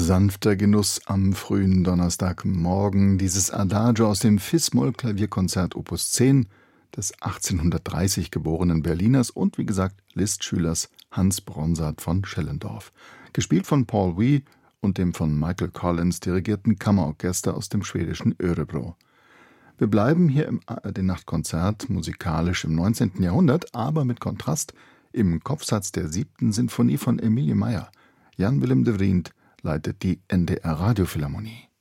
Sanfter Genuss am frühen Donnerstagmorgen, dieses Adagio aus dem Fis-Moll-Klavierkonzert Opus 10 des 1830 geborenen Berliners und wie gesagt Liszt-Schülers Hans Bronsart von Schellendorf, gespielt von Paul Wee und dem von Michael Collins dirigierten Kammerorchester aus dem schwedischen Örebro. Wir bleiben hier im ARD-Nachtkonzert musikalisch im 19. Jahrhundert, aber mit Kontrast im Kopfsatz der 7. Sinfonie von Emilie Meyer. Jan Willem de Vriend leitet die NDR Radiophilharmonie.